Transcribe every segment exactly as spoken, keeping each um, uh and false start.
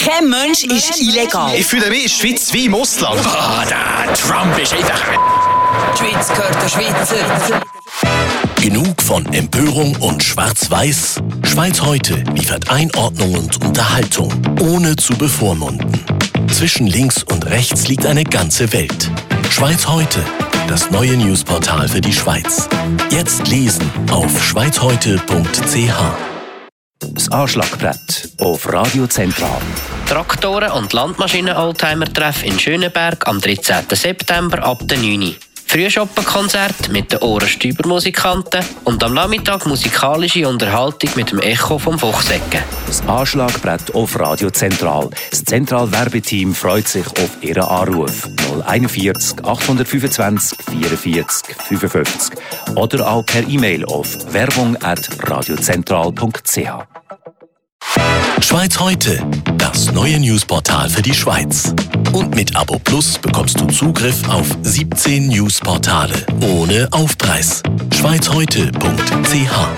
Kein Mensch ist illegal. Ich fühle mich in der Schweiz wie im Ausland. Ah, der Trump ist einfach... Die Schweiz gehört der Schweizer. Genug von Empörung und Schwarz-Weiß? Schweiz heute liefert Einordnung und Unterhaltung, ohne zu bevormunden. Zwischen links und rechts liegt eine ganze Welt. Schweiz heute, das neue Newsportal für die Schweiz. Jetzt lesen auf schweizheute punkt c h. Das Anschlagbrett auf Radio Zentral. Traktoren- und Landmaschinen-Oldtimer-Treff in Schöneberg am dreizehnten September ab der neun Uhr. Frühschoppenkonzert mit den Ohrenstüber-Musikanten und am Nachmittag musikalische Unterhaltung mit dem Echo vom Fuchsecken. Das Anschlagbrett auf Radio Zentral. Das Zentral-Werbeteam freut sich auf Ihren Anruf. null einundvierzig achthundertfünfundzwanzig vierundvierzig fünfundfünfzig oder auch per E-Mail auf werbung at radiozentral punkt c h. Schweiz heute, das neue Newsportal für die Schweiz. Und mit Abo Plus bekommst du Zugriff auf siebzehn Newsportale ohne Aufpreis. schweizheute punkt c h.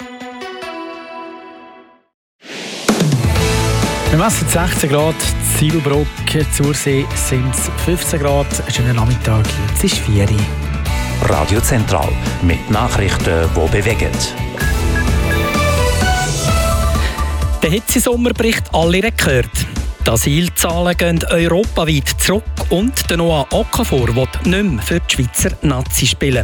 Wir messen sechzehn Grad, Zielbruck, Zursee sind es fünfzehn Grad. Schönen Nachmittag, jetzt ist vier Uhr. Radio Zentral mit Nachrichten, die bewegen. Der Hitzesommer bricht alle Rekorde. Die Asylzahlen gehen europaweit zurück und der Noah Okafor will nicht mehr für die Schweizer Nazi spielen.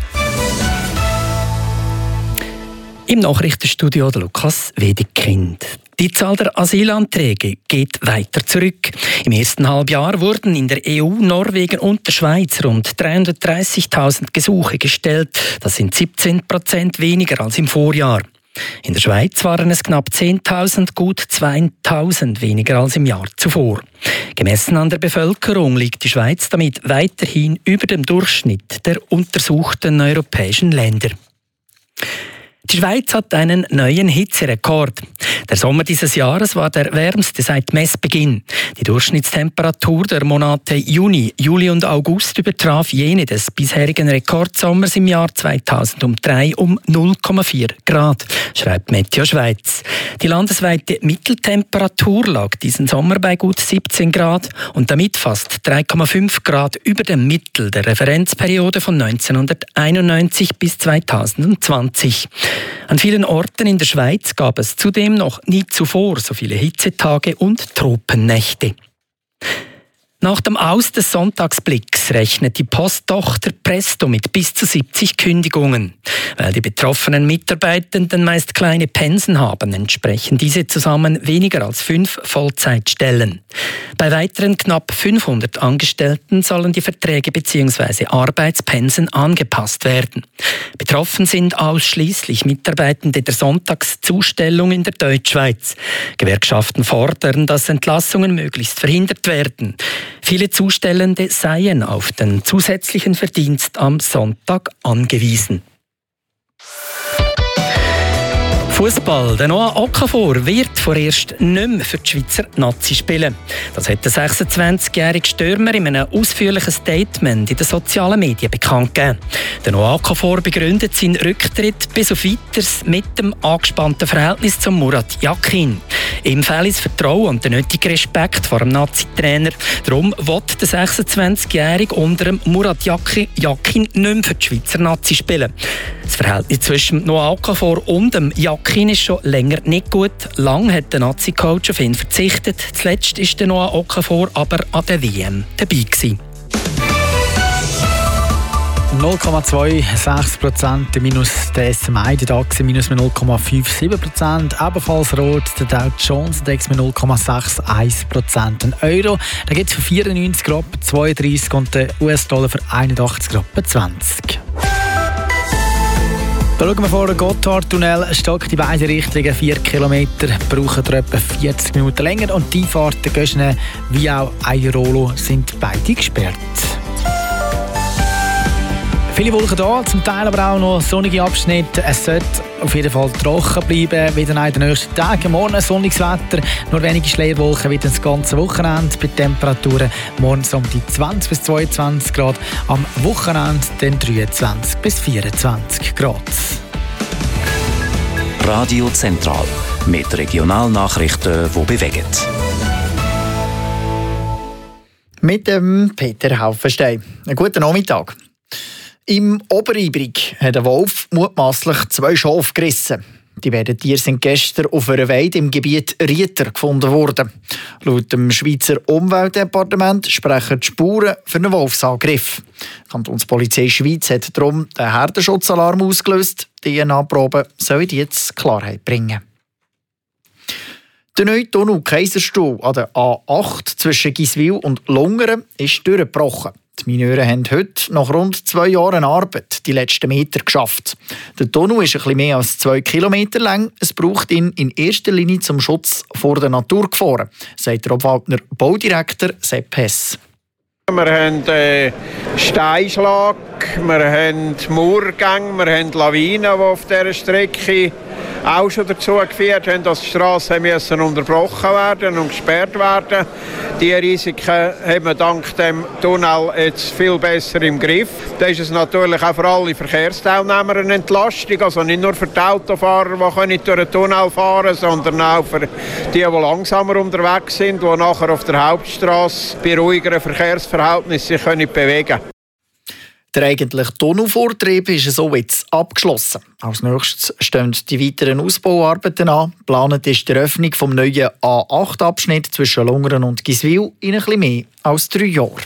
Im Nachrichtenstudio der Lukas Wedekind. Die Zahl der Asylanträge geht weiter zurück. Im ersten Halbjahr wurden in der E U, Norwegen und der Schweiz rund dreihundertdreißigtausend Gesuche gestellt. Das sind siebzehn Prozent weniger als im Vorjahr. In der Schweiz waren es knapp zehntausend, gut zweitausend weniger als im Jahr zuvor. Gemessen an der Bevölkerung liegt die Schweiz damit weiterhin über dem Durchschnitt der untersuchten europäischen Länder. Die Schweiz hat einen neuen Hitzerekord. Der Sommer dieses Jahres war der wärmste seit Messbeginn. Die Durchschnittstemperatur der Monate Juni, Juli und August übertraf jene des bisherigen Rekordsommers im Jahr zweitausenddrei um null Komma vier Grad, schreibt Meteo Schweiz. Die landesweite Mitteltemperatur lag diesen Sommer bei gut siebzehn Grad und damit fast drei Komma fünf Grad über dem Mittel der Referenzperiode von neunzehnhunderteinundneunzig bis zweitausendzwanzig. An vielen Orten in der Schweiz gab es zudem noch nie zuvor so viele Hitzetage und Tropennächte. Nach dem Aus des Sonntagsblicks rechnet die Posttochter Presto mit bis zu siebzig Kündigungen. Weil die betroffenen Mitarbeitenden meist kleine Pensen haben, entsprechen diese zusammen weniger als fünf Vollzeitstellen. Bei weiteren knapp fünfhundert Angestellten sollen die Verträge bzw. Arbeitspensen angepasst werden. Betroffen sind ausschließlich Mitarbeitende der Sonntagszustellung in der Deutschschweiz. Gewerkschaften fordern, dass Entlassungen möglichst verhindert werden. Viele Zustellende seien auf den zusätzlichen Verdienst am Sonntag angewiesen. Fußball. Der Noah Okafor wird vorerst nicht mehr für die Schweizer Nazi spielen. Das hat der sechsundzwanzigjährige Stürmer in einem ausführlichen Statement in den sozialen Medien bekannt gegeben. Der Noah Okafor begründet seinen Rücktritt bis auf Weiteres mit dem angespannten Verhältnis zum Murat Yakin. Ihm fehlt das Vertrauen und der nötige Respekt vor dem Nazi-Trainer. Darum will der sechsundzwanzigjährige unter dem Murat Yakin, Yakin nicht mehr für die Schweizer Nazi spielen. Das Verhältnis zwischen Noah Okafor und dem Yakin ist schon länger nicht gut. Lang hat der Nazi-Coach auf ihn verzichtet. Zuletzt war der Noah Okafor aber an der W M dabei gewesen. null Komma sechsundzwanzig Prozent minus der S M I, der DAX minus null Komma siebenundfünfzig Prozent, ebenfalls rot der Dow Jones Index mit null Komma einundsechzig Prozent. Ein Euro, da gibt es für vierundneunzig Rappen zweiunddreißig und der U S-Dollar für einundachtzig Rappen zwanzig. Da schauen wir vor den Gotthardtunnel, stockt in beide Richtungen vier Kilometer, brauchen etwa vierzig Minuten länger und die Fahrten Göschene wie auch Airolo sind beide gesperrt. Viele Wolken da, zum Teil aber auch noch sonnige Abschnitte. Es sollte auf jeden Fall trocken bleiben, wieder in den nächsten Tagen. Morgen sonniges Wetter, nur wenige Schleierwolken wieder das ganze Wochenende. Bei Temperaturen morgens um die zwanzig bis zweiundzwanzig Grad, am Wochenende dann dreiundzwanzig bis vierundzwanzig Grad. Radio Zentral mit Regionalnachrichten, die bewegen. Mit dem Peter Haufenstein. Einen guten Nachmittag. Im Oberibrig hat ein Wolf mutmaßlich zwei Schafe gerissen. Die beiden Tiere sind gestern auf einer Weide im Gebiet Rieter gefunden worden. Laut dem Schweizer Umweltdepartement sprechen die Spuren für einen Wolfsangriff. Die Kantonspolizei Schweiz hat darum den Herdenschutzalarm ausgelöst. Die D N A-Proben sollen jetzt Klarheit bringen. Der neue Tunnel Kaiserstuhl an der A acht zwischen Giswil und Lungern ist durchgebrochen. Die Mineure haben heute nach rund zwei Jahren Arbeit die letzten Meter geschafft. Der Tunnel ist ein bisschen mehr als zwei Kilometer lang. Es braucht ihn in erster Linie zum Schutz vor der Naturgefahren, sagt der Obwaldner Baudirektor Sepp Hess. Wir haben äh, Steinschlag, wir haben Murgänge, wir haben Lawinen, die auf dieser Strecke auch schon dazu geführt haben, dass die Strassen müssen unterbrochen werden und gesperrt werden. Die Risiken haben wir dank dem Tunnel jetzt viel besser im Griff. Da ist es natürlich auch für alle Verkehrsteilnehmer eine Entlastung, also nicht nur für die Autofahrer, die nicht durch den Tunnel fahren können, sondern auch für die, die langsamer unterwegs sind, die nachher auf der Hauptstrasse bei ruhigeren Verkehrsverhältnissen sich bewegen können. Der eigentliche Tunnelvortrieb ist so jetzt abgeschlossen. Als nächstes stehen die weiteren Ausbauarbeiten an. Geplant ist die Eröffnung des neuen A acht Abschnitts zwischen Lungern und Giswil in ein bisschen mehr als drei Jahren.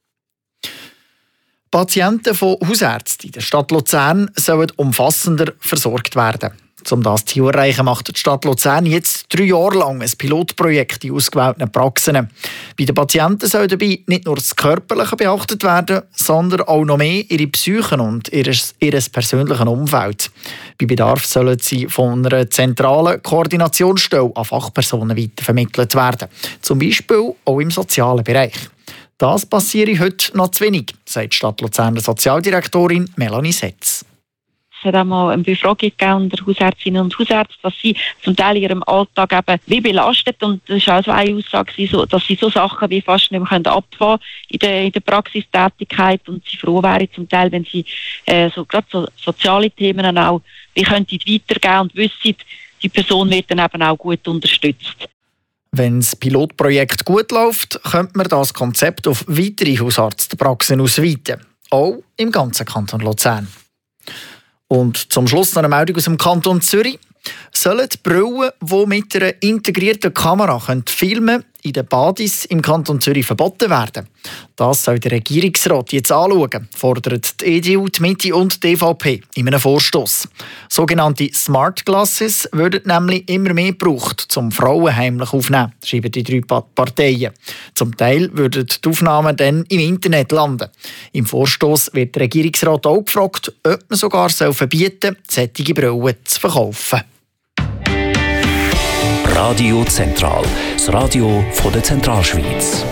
Patienten von Hausärzten in der Stadt Luzern sollen umfassender versorgt werden. Um das Ziel zu erreichen, macht die Stadt Luzern jetzt drei Jahre lang ein Pilotprojekt in ausgewählten Praxen. Bei den Patienten soll dabei nicht nur das Körperliche beachtet werden, sondern auch noch mehr ihre Psyche und ihr, ihr persönliches Umfeld. Bei Bedarf sollen sie von einer zentralen Koordinationsstelle an Fachpersonen weitervermittelt werden. Zum Beispiel auch im sozialen Bereich. Das passiert heute noch zu wenig, sagt die Stadt Luzerner Sozialdirektorin Melanie Setz. Es hat auch mal eine Befragung gegeben unter Hausärztinnen und Hausärzten, was sie zum Teil in ihrem Alltag eben wie belastet. Und das war auch so eine Aussage, dass sie so Sachen wie fast nicht mehr abfahren in der, in der Praxistätigkeit. Und sie froh wären zum Teil, wenn sie äh, so, gerade so soziale Themen auch wie könnten weitergeben und wissen, die Person wird dann eben auch gut unterstützt. Wenn das Pilotprojekt gut läuft, könnte man das Konzept auf weitere Hausarztpraxen ausweiten. Auch im ganzen Kanton Luzern. Und zum Schluss noch eine Meldung aus dem Kanton Zürich. Sollen die Brillen, die mit einer integrierten Kamera filmen können, in den Badis im Kanton Zürich verboten werden? Das soll der Regierungsrat jetzt anschauen, fordert die E D U, die Mitte und die D V P in einem Vorstoss. Sogenannte Smart Glasses würden nämlich immer mehr gebraucht, um Frauen heimlich aufzunehmen, schreiben die drei Parteien. Zum Teil würden die Aufnahmen dann im Internet landen. Im Vorstoss wird der Regierungsrat auch gefragt, ob man sogar verbieten soll, solche Brillen zu verkaufen. Radio Zentral, das Radio von der Zentralschweiz.